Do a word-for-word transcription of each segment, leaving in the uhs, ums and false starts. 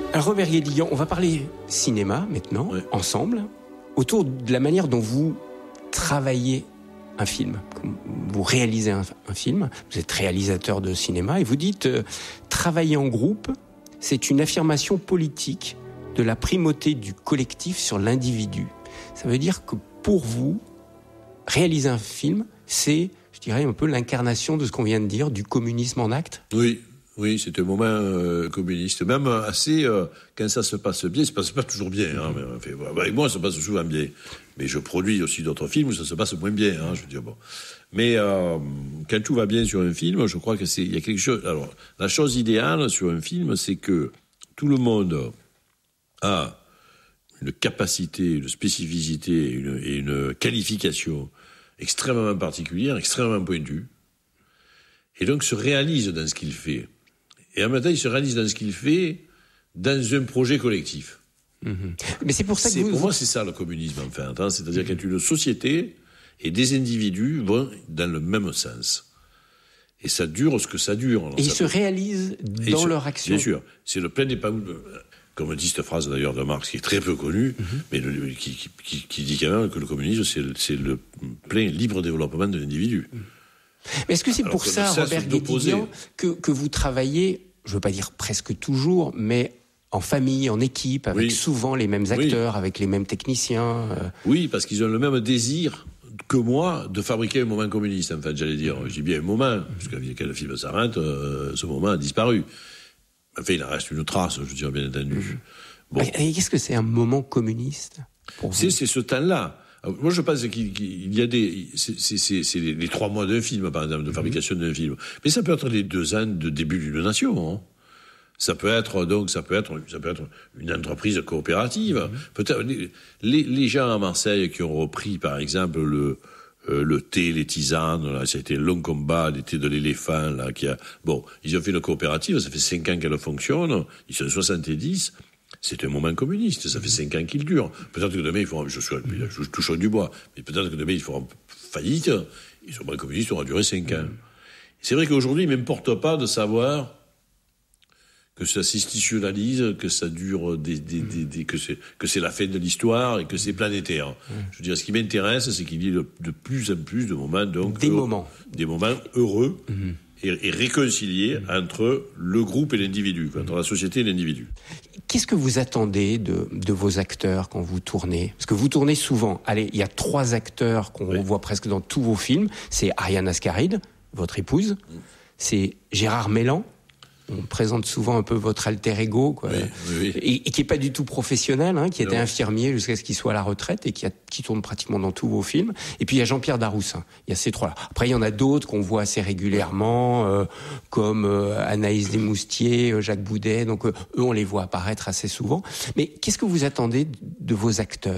Alors Robert Guédiguian, on va parler cinéma maintenant, ouais. ensemble, autour de la manière dont vous travaillez un film. Vous réalisez un, un film, vous êtes réalisateur de cinéma et vous dites euh, travailler en groupe, c'est une affirmation politique de la primauté du collectif sur l'individu. Ça veut dire que pour vous, réaliser un film, c'est, je dirais, un peu l'incarnation de ce qu'on vient de dire, du communisme en acte. Oui. Oui, c'est un moment euh, communiste, même assez, euh, quand ça se passe bien, ça se passe pas toujours bien, hein, mais, enfin, voilà, avec moi ça se passe souvent bien, mais je produis aussi d'autres films où ça se passe moins bien, hein, je veux dire, bon. Mais euh, quand tout va bien sur un film, je crois que c'est, il y a quelque chose, alors, la chose idéale sur un film, c'est que tout le monde a une capacité, une spécificité, une, et une qualification extrêmement particulière, extrêmement pointue, et donc se réalise dans ce qu'il fait. Et en même temps, il se réalise dans ce qu'il fait dans un projet collectif. Mmh. Mais c'est pour ça que c'est, vous... Pour moi, c'est ça le communisme, enfin. Hein, c'est-à-dire mmh. quand une société et des individus vont dans le même sens. Et ça dure ce que ça dure. Alors, et ça ils se peut... réalisent dans se... leur action. Bien sûr. C'est le plein épanouissement. Comme dit cette phrase d'ailleurs de Marx, qui est très peu connue, mmh. mais le, qui, qui, qui, qui dit quand même que le communisme, c'est, c'est le plein libre développement de l'individu. Mmh. Mais est-ce que c'est Alors pour que ça, Robert Guédiguian, que, que vous travaillez, je ne veux pas dire presque toujours, mais en famille, en équipe, avec oui. souvent les mêmes acteurs, oui. avec les mêmes techniciens euh... Oui, parce qu'ils ont le même désir que moi de fabriquer un moment communiste, en fait, j'allais dire. Je dis bien un moment, parce que quand le film s'arrête, euh, ce moment a disparu. Enfin, il en reste une trace, je veux dire, bien entendu. Bon. Et qu'est-ce que c'est un moment communiste pour vous ? c'est, c'est ce temps-là. Alors, moi, je pense qu'il, qu'il y a des... C'est, c'est, c'est, c'est les, les trois mois d'un film, par exemple, de fabrication d'un film. Mais ça peut être les deux ans de début d'une nation. Hein. Ça peut être, donc, ça peut être, ça peut être une entreprise coopérative. Mm-hmm. Peut-être, les, les, les gens à Marseille qui ont repris, par exemple, le, euh, le thé, les tisanes, là, ça a été un long combat, les thés de l'éléphant, là, qui a... Bon, ils ont fait une coopérative, ça fait cinq ans qu'elle fonctionne, ils sont soixante-dix. C'est un moment communiste, ça fait cinq ans qu'il dure. Peut-être que demain, ils feront, je, suis, je touche du bois, mais peut-être que demain, ils feront faillite, et ce moment communiste aura duré cinq ans. C'est vrai qu'aujourd'hui, il ne m'importe pas de savoir que ça s'institutionnalise, que ça dure, des, des, des, des, que, c'est, que c'est la fin de l'histoire et que c'est planétaire. Je veux dire, ce qui m'intéresse, c'est qu'il y ait de, de plus en plus de moments, donc. Des heureux, moments. Des moments heureux. Mm-hmm. Et, et réconcilier mmh. entre le groupe et l'individu, quoi, entre la société et l'individu. Qu'est-ce que vous attendez de, de vos acteurs quand vous tournez ? Parce que vous tournez souvent. Allez, il y a trois acteurs qu'on oui. voit presque dans tous vos films. C'est Ariane Ascaride, votre épouse. Mmh. C'est Gérard Mellan. On présente souvent un peu votre alter ego, quoi. Oui, oui, oui. Et, et qui est pas du tout professionnel, hein, qui était non. infirmier jusqu'à ce qu'il soit à la retraite et qui, a, qui tourne pratiquement dans tous vos films. Et puis il y a Jean-Pierre Daroussin. Il y a ces trois-là. Après il y en a d'autres qu'on voit assez régulièrement, euh, comme euh, Anaïs Desmoustiers, euh, Jacques Boudet. Donc euh, eux on les voit apparaître assez souvent. Mais qu'est-ce que vous attendez de vos acteurs ?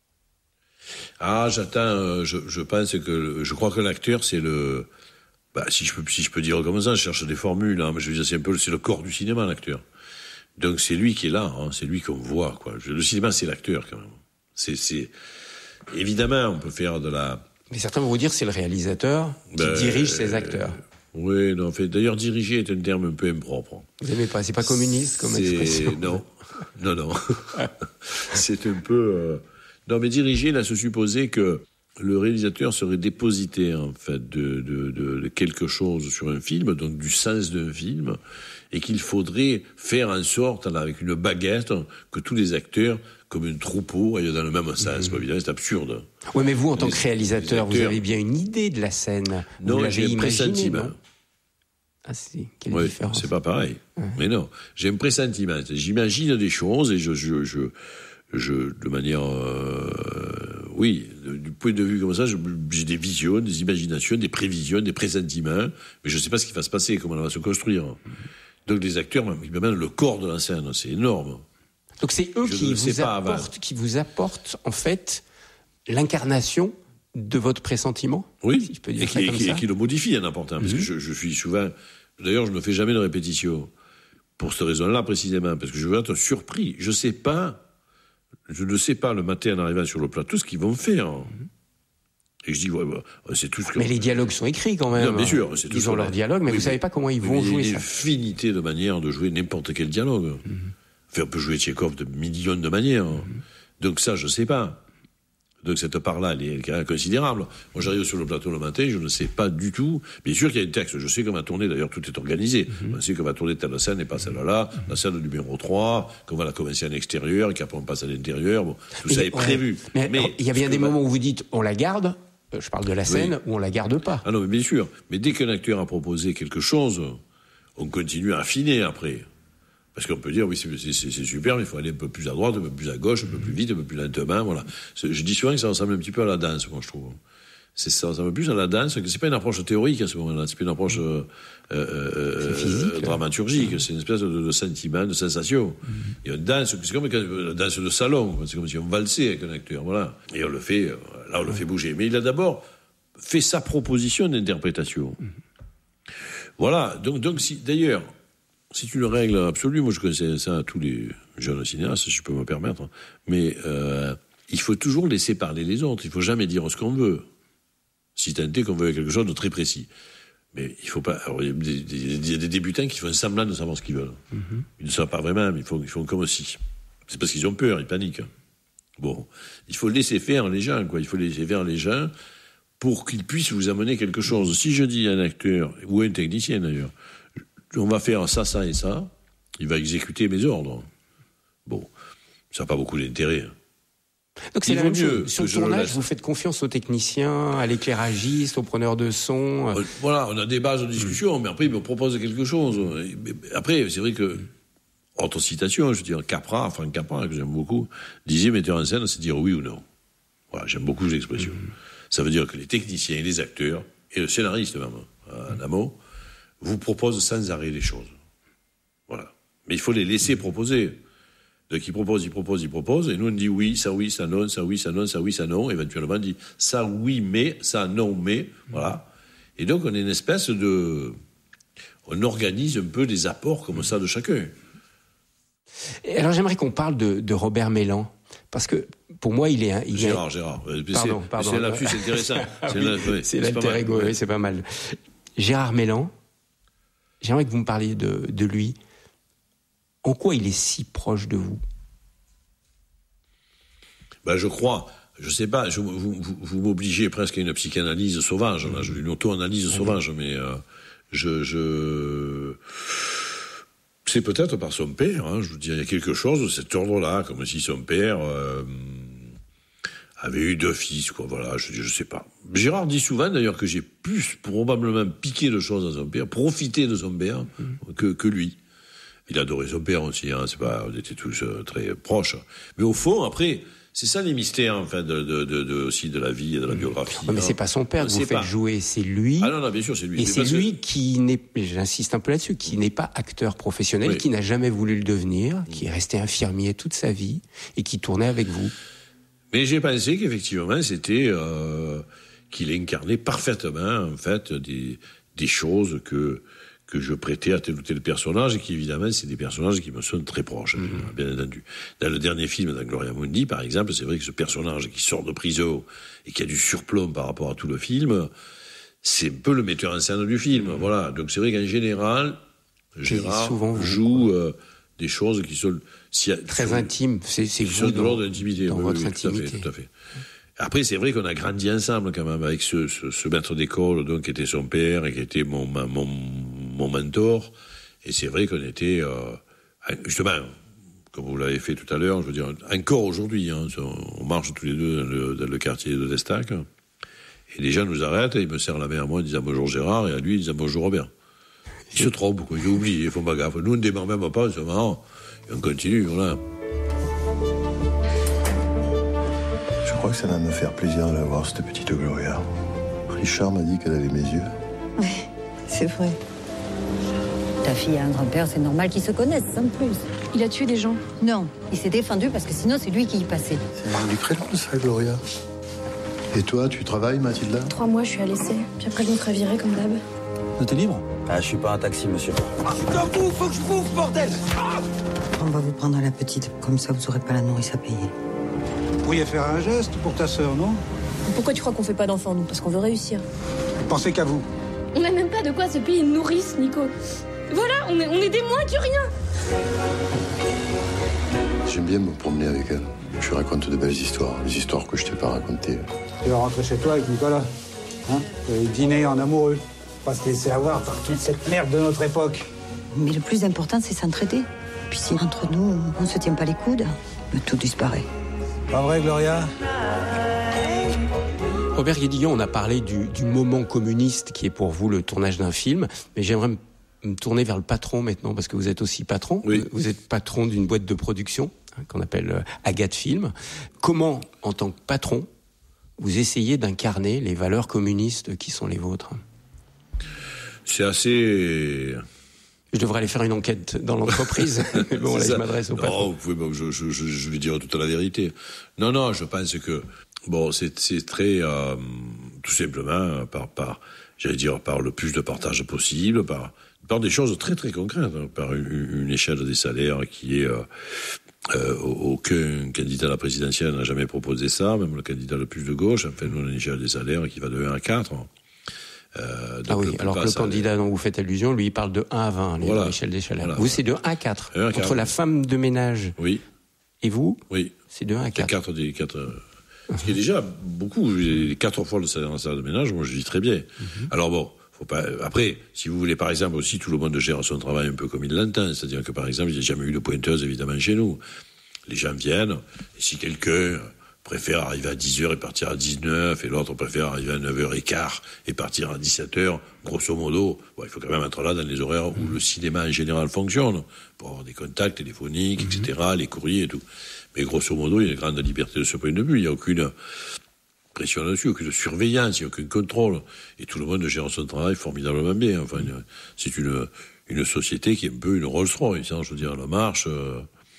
Ah, j'attends. Euh, je, je pense que je crois que l'acteur c'est le Bah, si je peux, si je peux dire comme ça, je cherche des formules, hein, mais je veux dire, c'est un peu, c'est le corps du cinéma, l'acteur. Donc, c'est lui qui est là, hein, c'est lui qu'on voit, quoi. Le cinéma, c'est l'acteur, quand même. C'est, c'est, évidemment, on peut faire de la... Mais certains vont vous dire que c'est le réalisateur qui ben, dirige ses acteurs. Euh, oui, non, en fait, d'ailleurs, diriger est un terme un peu impropre. Vous n'aimez pas, c'est pas communiste comme c'est... expression. Non, non, non. C'est un peu, euh... non, mais diriger, là, se supposer que le réalisateur serait dépositaire, en fait, de, de, de, de quelque chose sur un film, donc du sens d'un film, et qu'il faudrait faire en sorte, là, avec une baguette, que tous les acteurs, comme un troupeau, aillent dans le même sens. Mmh. Évidemment, c'est absurde. Oui, mais vous, en tant les, que réalisateur, acteurs, vous avez bien une idée de la scène. Non, vous l'avez j'ai un imaginé, pressentiment. Non ah si, quelle oui, différence. C'est pas pareil. Ouais. Mais non, j'ai un pressentiment. J'imagine des choses et je... je, je Je, de manière, euh, oui, du point de vue comme ça, je, j'ai des visions, des imaginations, des prévisions, des pressentiments, mais je ne sais pas ce qui va se passer, comment elle va se construire. Donc les acteurs, même le corps de la scène, c'est énorme. Donc c'est eux qui vous, apportent, qui vous apportent, en fait, l'incarnation de votre pressentiment ? Oui, si je peux dire et, ça qui, comme et, qui, ça. et qui le modifie en apportant, parce mm-hmm. que je, je suis souvent... D'ailleurs, je ne fais jamais de répétition, pour cette raison-là précisément, parce que je veux être surpris. Je ne sais pas... Je ne sais pas, le matin, en arrivant sur le plateau, ce qu'ils vont faire. Et je dis, ouais, ouais, c'est tout ce que... Mais les dialogues sont écrits, quand même. Non, bien sûr. C'est tout ils ont leur dialogue, mais oui, vous ne savez pas comment ils vont oui, jouer ça. Il y a ça. une infinité de manières de jouer n'importe quel dialogue. Mm-hmm. Enfin, on peut jouer Tchekhov de millions de manières. Mmh. Donc ça, je sais pas. Donc cette part-là, elle est, elle est considérable. Moi, j'arrive sur le plateau le matin, je ne sais pas du tout. Bien sûr qu'il y a un texte, je sais qu'on va tourner, d'ailleurs tout est organisé. Mm-hmm. On sait qu'on va tourner telle scène et pas celle-là, mm-hmm. la scène numéro trois, qu'on va la commencer à l'extérieur, et qu'après on passe à l'intérieur. Bon, tout mais, ça est ouais. prévu. Mais, mais il y a bien des moments où vous dites, on la garde, je parle de la scène, oui. ou on la garde pas. Ah non, mais bien sûr. Mais dès qu'un acteur a proposé quelque chose, on continue à affiner après. Parce qu'on peut dire, oui, c'est, c'est, c'est super, mais il faut aller un peu plus à droite, un peu plus à gauche, un peu plus vite, un peu plus lentement, voilà. Je dis souvent que ça ressemble un petit peu à la danse, moi, je trouve. C'est, ça ressemble plus à la danse, que c'est pas une approche théorique à ce moment-là, c'est pas une approche euh, euh, physique, euh, dramaturgique, mmh. c'est une espèce de, de sentiment, de sensation. Mmh. Et on danse, c'est comme la danse de salon, c'est comme si on valsait avec un acteur, voilà. Et on le fait, là, on le fait bouger. Mais il a d'abord fait sa proposition d'interprétation. Mmh. Voilà, donc, donc si, d'ailleurs, c'est une règle absolue. Moi, je connaissais ça à tous les jeunes cinéastes, si je peux me permettre. Mais euh, il faut toujours laisser parler les autres. Il ne faut jamais dire ce qu'on veut. Si tant est qu'on veut quelque chose de très précis. Mais il faut pas. Alors, il y a des, des, des débutants qui font semblant de savoir ce qu'ils veulent. Mm-hmm. Ils ne savent pas vraiment, mais ils font, ils font comme si. C'est parce qu'ils ont peur, ils paniquent. Bon, il faut laisser faire les gens, quoi. Il faut laisser faire les gens pour qu'ils puissent vous amener quelque chose. Si je dis à un acteur, ou à un technicien d'ailleurs, on va faire ça, ça et ça, il va exécuter mes ordres. Bon, ça n'a pas beaucoup d'intérêt. Donc c'est il la même chose. Sur le tournage, vous faites confiance aux techniciens, à l'éclairagiste, aux preneurs de son. Voilà, on a des bases de discussion, mmh. mais après, il me propose quelque chose. Après, c'est vrai que, autre citation, je veux dire, Capra, Franck Capra, que j'aime beaucoup, disait metteur en scène, c'est dire oui ou non. Voilà, j'aime beaucoup l'expression. Mmh. Ça veut dire que les techniciens et les acteurs, et le scénariste même, en amont, vous proposent sans arrêt les choses. Voilà. Mais il faut les laisser proposer. Donc ils proposent, ils proposent, ils proposent, et nous on dit oui, ça oui, ça non, ça oui, ça non, ça oui, ça non, éventuellement on dit ça oui, mais, ça non, mais, voilà. Et donc on est une espèce de... On organise un peu des apports comme ça de chacun. Et alors j'aimerais qu'on parle de, de Robert Mélan, parce que pour moi il est... Un, il Gérard, est... Gérard. Pardon, c'est, pardon. C'est l'affiche, c'est intéressant. Ah, c'est oui, la, oui, c'est l'alter ego, oui, c'est pas mal. Gérard Mélan, j'aimerais que vous me parliez de, de lui. En quoi il est si proche de vous ? Ben, je crois, je sais pas, je, vous, vous, vous m'obligez presque à une psychanalyse sauvage, là, une auto-analyse sauvage, mais euh, je, je... C'est peut-être par son père, hein, je vous dis, il y a quelque chose de cet ordre-là, comme si son père euh, avait eu deux fils, quoi, voilà, je, je sais pas. Gérard dit souvent, d'ailleurs, que j'ai plus probablement piqué de choses à son père, profité de son père, mmh. que, que lui. Il adorait son père aussi, hein, c'est pas, on était tous euh, très proches. Mais au fond, après, c'est ça les mystères, enfin, de, de, de, de, aussi de la vie et de la biographie. Oh, mais hein. C'est pas son père que vous faites pas. jouer, c'est lui. Ah non, non, bien sûr, c'est lui. Et c'est, c'est lui que... qui n'est, j'insiste un peu là-dessus, qui n'est pas acteur professionnel, oui. qui n'a jamais voulu le devenir, mmh. qui est resté infirmier toute sa vie, et qui tournait avec vous. Mais j'ai pensé qu'effectivement, c'était, euh, qu'il incarnait parfaitement, en fait, des, des choses que, que je prêtais à tel ou tel personnage, et qui, évidemment, c'est des personnages qui me sont très proches, mmh. bien entendu. Dans le dernier film, dans Gloria Mundi, par exemple, c'est vrai que ce personnage qui sort de prison et qui a du surplomb par rapport à tout le film, c'est un peu le metteur en scène du film, mmh. voilà. Donc c'est vrai qu'en général, Gérard joue euh, des choses qui sont... Si, très intimes, c'est, c'est qui sont de l'ordre de l'intimité. Dans oui, votre oui, intimité. Tout à fait, tout à fait. Après, c'est vrai qu'on a grandi ensemble quand même avec ce, ce, ce maître d'école, donc qui était son père et qui était mon mon mon mentor. Et c'est vrai qu'on était euh, justement, comme vous l'avez fait tout à l'heure, je veux dire encore aujourd'hui, hein, on marche tous les deux dans le, dans le quartier de Destac, et les gens nous arrêtent et ils me serrent la main à moi en disant bonjour Gérard et à lui ils disent bonjour Robert. Ils se trompent, quoi, ils oublient, ils font pas gaffe. Nous on ne démarre même pas, c'est marrant, et on continue, voilà. Je crois que ça va me faire plaisir de la voir, cette petite Gloria. Richard m'a dit qu'elle avait mes yeux. Oui, c'est vrai. Ta fille a un grand-père, c'est normal qu'ils se connaissent, sans plus. Il a tué des gens? Non, il s'est défendu parce que sinon c'est lui qui y passait. C'est marque du prénom, ça, Gloria. Et toi, tu travailles, Mathilda? Trois mois, je suis à l'essai. Puis après, je me ferai virer, comme d'hab. T'es libre? Ah, je suis pas un taxi, monsieur. Dans vous, faut que je prouve, bordel! Ah, on va vous prendre la petite, comme ça vous aurez pas la nourrice à payer. Vous pourriez faire un geste pour ta sœur, non? Pourquoi tu crois qu'on fait pas d'enfants, nous? Parce qu'on veut réussir. Pensez qu'à vous. On n'a même pas de quoi se payer une nourrice, Nico. Voilà, on est, on est des moins que rien. bien me promener avec elle. Je lui raconte de belles histoires, des histoires que je t'ai pas racontées. Tu vas rentrer chez toi avec Nicolas. Hein? Vous allez dîner en amoureux. Pas se laisser avoir par toute cette merde de notre époque. Mais le plus important, c'est s'entraider. Puis si entre nous, on ne se tient pas les coudes, tout disparaît. Pas vrai, Gloria? Robert Guédiguian, on a parlé du, du moment communiste qui est pour vous le tournage d'un film, mais j'aimerais me, me tourner vers le patron maintenant, parce que vous êtes aussi patron. Oui. Vous êtes patron d'une boîte de production hein, qu'on appelle euh, Agathe Film. Comment, en tant que patron, vous essayez d'incarner les valeurs communistes qui sont les vôtres? C'est assez... Je devrais aller faire une enquête dans l'entreprise. Mais bon, là, je m'adresse au patron. Non, vous pouvez, je, je, je, je vais dire toute la vérité. Non, non, je pense que, bon, c'est, c'est très, euh, tout simplement, par, par, j'allais dire, par le plus de partage possible, par, par des choses très, très concrètes, hein, par une, une échelle des salaires qui est, euh, euh, aucun candidat à la présidentielle n'a jamais proposé ça, même le candidat le plus de gauche, enfin, nous, on a une échelle des salaires qui va de un à quatre. Euh, ah oui, alors que le candidat les... dont vous faites allusion, lui, il parle de un à vingt, les voilà. l'échelle des salaires. Voilà. Vous, c'est de un à quatre. un à quatre. Entre la femme de ménage oui. et vous, oui. c'est de un à quatre. quatre, des, quatre euh, ce qui est déjà beaucoup. quatre fois le salaire en salle de ménage, moi, je vis très bien. Mm-hmm. Alors bon, faut pas... Après, si vous voulez, par exemple, aussi, tout le monde gère son travail un peu comme il l'entend. C'est-à-dire que, par exemple, il n'y a jamais eu de pointeuse, évidemment, chez nous. Les gens viennent, et si quelqu'un... préfère arriver à dix heures et partir à dix-neuf, et l'autre préfère arriver à neuf heures quinze et partir à dix-sept heures, grosso modo. Bon, il faut quand même être là dans les horaires où le cinéma en général fonctionne, pour avoir des contacts téléphoniques, et cetera, les courriers et tout. Mais grosso modo, il y a une grande liberté de ce point de vue. Il n'y a aucune pression dessus, aucune surveillance, il n'y a aucun contrôle. Et tout le monde gère son travail formidablement bien. Enfin, c'est une, une société qui est un peu une Rolls-Royce, hein, je veux dire, la marche... Euh,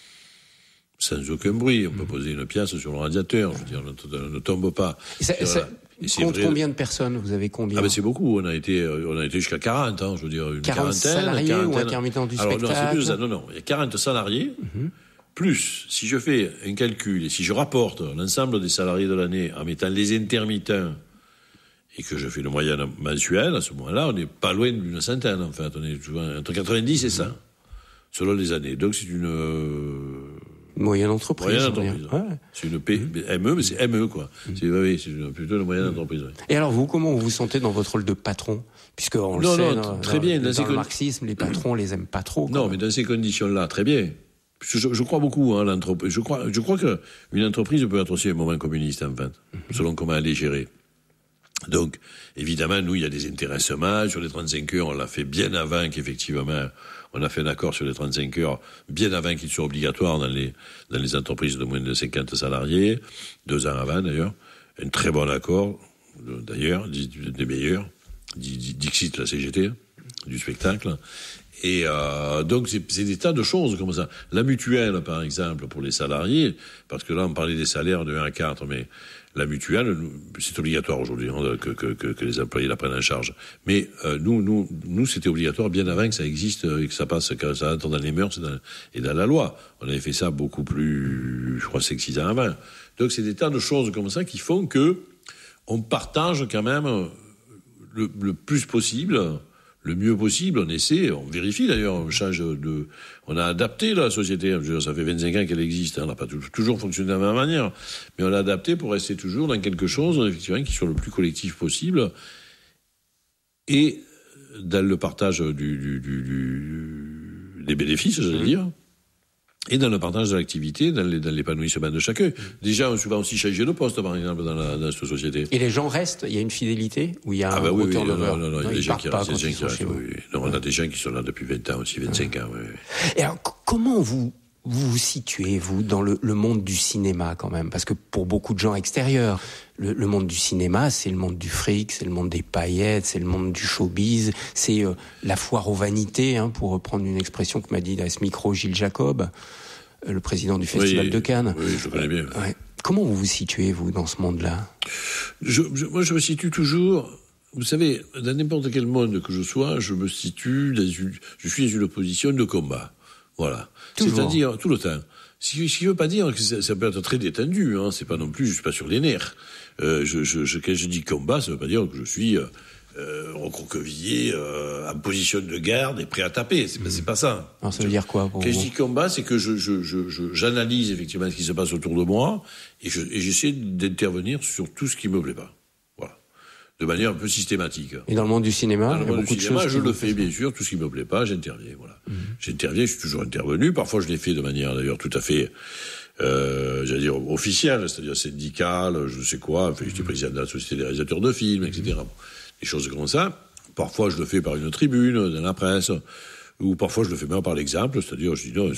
sans aucun bruit, on peut poser une pièce sur le radiateur, je veux dire, ne, ne tombe pas. Et ça, et ça et compte vrai... combien de personnes? Vous avez combien? Ah ben c'est beaucoup, on a été, on a été jusqu'à quarante, hein, je veux dire, une quarante quarantaine. salariés quarantaine. Ou intermittents du Alors, spectacle? Non, c'est plus ça, non, non, il y a quarante salariés, mm-hmm. plus, si je fais un calcul, et si je rapporte l'ensemble des salariés de l'année en mettant les intermittents, et que je fais le moyen mensuel, à ce moment-là, on n'est pas loin d'une centaine, en fait, on est souvent entre quatre-vingt-dix et cent, selon les années. Donc c'est une... Euh... Une moyenne entreprise. Moyenne entreprise. Ouais. C'est une P... mmh. M E, mais c'est M E, quoi. Mmh. C'est, oui, c'est une, plutôt une moyenne entreprise. Ouais. Et alors, vous, comment vous vous sentez dans votre rôle de patron? Puisque on le non, sait, non, dans, très dans, bien. dans, dans dans le con... marxisme, les patrons, les aiment pas trop. Non, même. mais dans ces conditions-là, très bien. Je, je crois beaucoup, hein, l'entreprise. Je crois, je crois qu'une entreprise peut être aussi un moment communiste, en fait, mmh. selon comment elle est gérée. Donc, évidemment, nous, il y a des intéressements. Sur les trente-cinq heures, on l'a fait bien avant qu'effectivement, on a fait un accord sur les trente-cinq heures, bien avant qu'ils soient obligatoires dans les, dans les entreprises de moins de cinquante salariés. Deux ans avant, d'ailleurs. Un très bon accord, d'ailleurs, des meilleurs. Dixit, la C G T, du spectacle. Et euh, donc, c'est, c'est des tas de choses comme ça. La mutuelle, par exemple, pour les salariés, parce que là, on parlait des salaires de un à quatre, mais la mutuelle, c'est obligatoire aujourd'hui hein, que, que, que, que les employés la prennent en charge. Mais euh, nous, nous, nous, c'était obligatoire bien avant que ça existe et que ça passe, que ça entre dans les mœurs et dans, et dans la loi. On avait fait ça beaucoup plus, je crois, cinq six ans avant. Donc, c'est des tas de choses comme ça qui font que on partage quand même le, le plus possible... le mieux possible, on essaie, on vérifie d'ailleurs, on change de, on a adapté la société, je veux dire, ça fait vingt-cinq ans qu'elle existe, hein, on n'a pas toujours fonctionné de la même manière, mais on l'a adapté pour rester toujours dans quelque chose, effectivement, qui soit le plus collectif possible, et dans le partage du, du, du, du des bénéfices, j'allais mmh. dire, et dans le partage de l'activité, dans, les, dans l'épanouissement de chacun. Déjà, on souvent aussi changé de poste, par exemple, dans, la, dans cette société. Et les gens restent? Il y a une fidélité? Ou il y a ah un bah oui, oui, non, non, non, non, il y a des gens qui restent. Des gens qui restent oui. Non, on a des gens qui sont là depuis vingt ans aussi, vingt-cinq ouais. ans. Oui, oui. Et alors, comment vous vous, vous situez, vous, dans le, le monde du cinéma, quand même? Parce que pour beaucoup de gens extérieurs, le, le monde du cinéma, c'est le monde du fric, c'est le monde des paillettes, c'est le monde du showbiz, c'est euh, la foire aux vanités, hein, pour reprendre une expression que m'a dit à ce micro Gilles Jacob, le président du Festival oui, de Cannes. Oui, je connais bien. Ouais. Comment vous vous situez, vous, dans ce monde-là? je, je, Moi, je me situe toujours... Vous savez, dans n'importe quel monde que je sois, je me situe dans une... Je suis dans une position de combat. Voilà. Toujours. C'est-à-dire, tout le temps. Ce qui ne veut pas dire que ça, ça peut être très détendu. Hein. C'est pas non plus... Je suis pas sur les nerfs. Euh, je, je, je, quand je dis combat, ça veut pas dire que je suis... Euh, euh, recroquevillé euh, en position de garde et prêt à taper. C'est, mmh. c'est pas ça. Alors ça veut dire quoi pour Quand vous? je dis combat, c'est que je, je, je, je, j'analyse effectivement ce qui se passe autour de moi et, je, et j'essaie d'intervenir sur tout ce qui me plaît pas. Voilà. De manière un peu systématique. Et dans le monde du cinéma, dans le il y a monde beaucoup du de cinéma, choses. Je le fais, bien sûr. Tout ce qui me plaît pas, j'interviens. Voilà. Mmh. J'interviens, je suis toujours intervenu. Parfois, je l'ai fait de manière d'ailleurs tout à fait... Euh, j'allais dire officielle, c'est-à-dire syndicale, je sais quoi, enfin, j'étais président de la Société des réalisateurs de films, et cetera. Bon, des choses comme ça. Parfois, je le fais par une tribune, dans la presse, ou parfois, je le fais même par l'exemple, c'est-à-dire, je dis non,